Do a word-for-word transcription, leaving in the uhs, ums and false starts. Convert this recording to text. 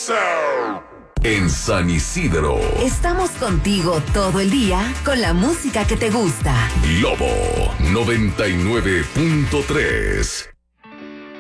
En San Isidro. Estamos contigo todo el día con la música que te gusta. Lobo noventa y nueve punto tres.